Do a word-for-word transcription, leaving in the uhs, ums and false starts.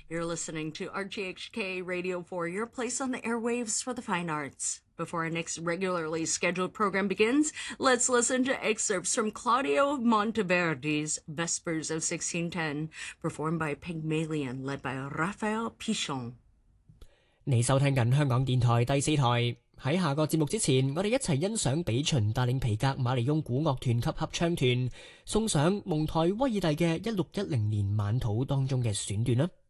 You're listening to R G H K Radio four, your place on the airwaves for the fine arts. Before our next regularly scheduled program begins, let's listen to excerpts from Claudio Monteverdi's Vespers of sixteen ten, performed by Pygmalion, led by Raphael Pichon. 你收聽緊香港電台第四台。喺下個節目之前，我哋一齊欣賞比秦帶領皮格馬利翁古樂團及合唱團送上蒙台威爾第嘅一六一零年晚土當中嘅選段啦。